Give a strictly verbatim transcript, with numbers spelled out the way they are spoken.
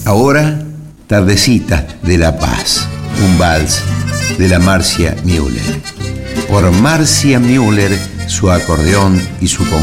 Ahora, Tardecita de la Paz, un vals de la Marcia Müller. Por Marcia Müller, su acordeón y su